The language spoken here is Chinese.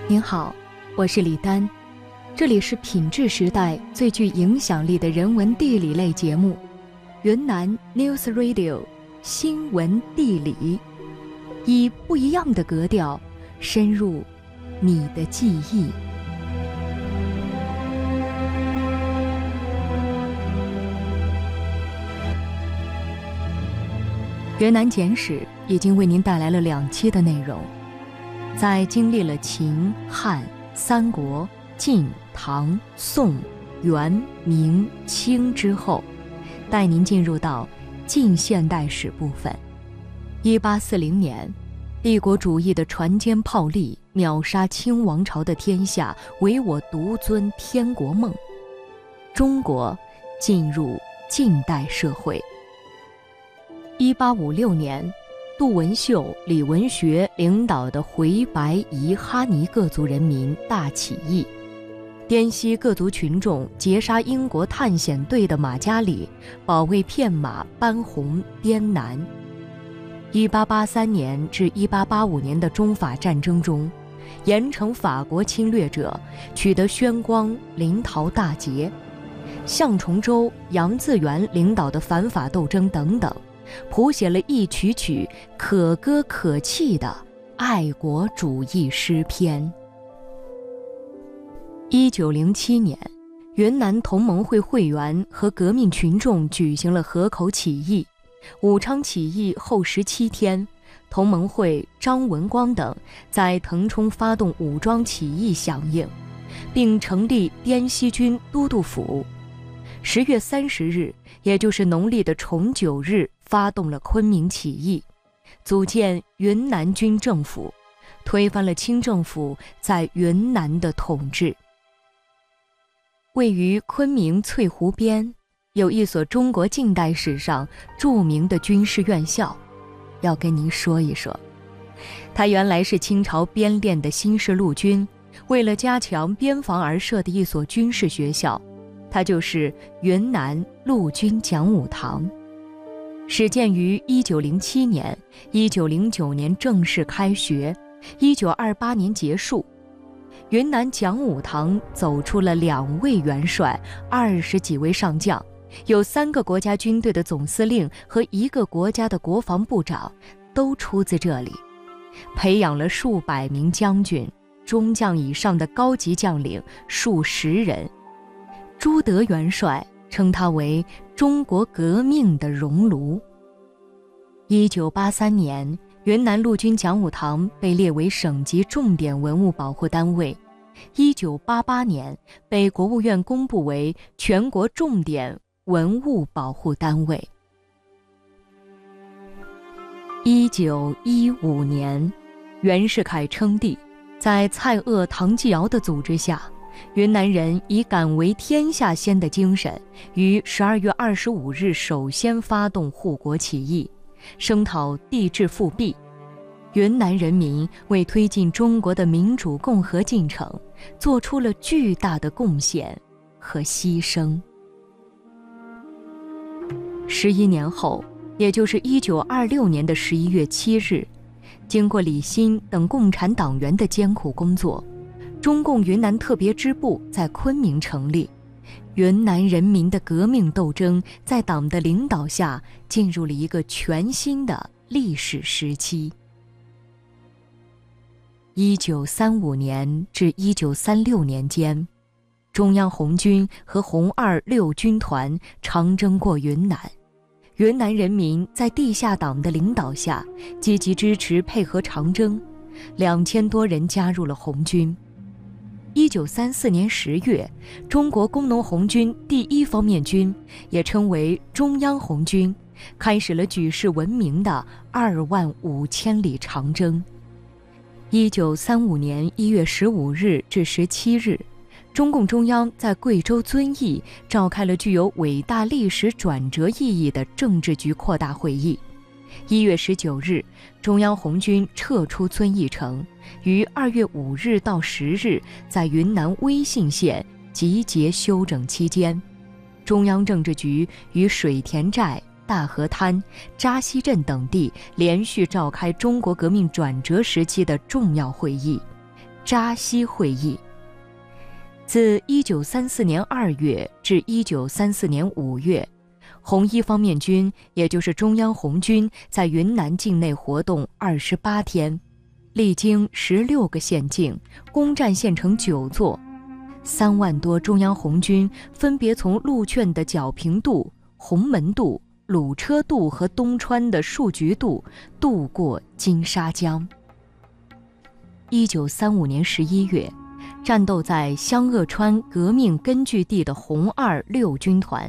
您好，我是李丹，这里是品质时代最具影响力的人文地理类节目云南 News Radio 新闻地理，以不一样的格调深入你的记忆。云南简史已经为您带来了2期的内容，在经历了秦、汉、三国、晋、唐、宋、元、明、清之后，带您进入到近现代史部分。1840年，帝国主义的船坚炮利，秒杀清王朝的天下，唯我独尊天国梦。中国进入近代社会。1856年，杜文秀、李文学领导的回白彝哈尼各族人民大起义，滇西各族群众截杀英国探险队的马加里，保卫片马班洪滇南。1883年至1885年的中法战争中，严惩法国侵略者，取得宣光、临洮大捷，向崇州、杨自元领导的反法斗争等等，谱写了一曲曲可歌可泣的爱国主义诗篇。1907年，云南同盟会会员和革命群众举行了河口起义。武昌起义后17天，同盟会张文光等在腾冲发动武装起义响应，并成立滇西军都督府。10月30日，也就是农历的重9日，发动了昆明起义，组建云南军政府，推翻了清政府在云南的统治。位于昆明翠湖边，有一所中国近代史上著名的军事院校，要跟您说一说。它原来是清朝编练的新式陆军为了加强边防而设的一所军事学校，它就是云南陆军讲武堂。始建于1907年，1909年正式开学，1928年结束。云南讲武堂走出了2位元帅，20几位上将，有3个国家军队的总司令和1个国家的国防部长都出自这里，培养了数百名将军、中将以上的高级将领数十人。朱德元帅称它为中国革命的熔炉。1983年，云南陆军讲武堂被列为省级重点文物保护单位，1988年被国务院公布为全国重点文物保护单位。1915年，袁世凯称帝，在蔡锷、唐继尧的组织下，云南人以敢为天下先的精神，于12月25日首先发动护国起义，声讨帝制复辟。云南人民为推进中国的民主共和进程做出了巨大的贡献和牺牲。11年后，也就是1926年的11月7日，经过李新等共产党员的艰苦工作，中共云南特别支部在昆明成立，云南人民的革命斗争在党的领导下进入了一个全新的历史时期。1935年至1936年间，中央红军和红二六军团长征过云南，云南人民在地下党的领导下积极支持配合长征，2000多人加入了红军。1934年10月，中国工农红军第1方面军，也称为中央红军，开始了举世闻名的25000里长征。1935年1月15日至17日，中共中央在贵州遵义召开了具有伟大历史转折意义的政治局扩大会议。1月19日，中央红军撤出遵义城，于2月5日到10日在云南威信县集结休整期间，中央政治局于水田寨、大河滩、扎西镇等地连续召开中国革命转折时期的重要会议， 扎西会议。自1934年2月至1934年5月，红一方面军，也就是中央红军，在云南境内活动28天，历经16个县境，攻占县城9座。3万多中央红军分别从陆劝的皎平渡、红门渡、鲁车渡和东川的树菊渡渡过金沙江。1935年11月，战斗在湘鄂川革命根据地的红二六军团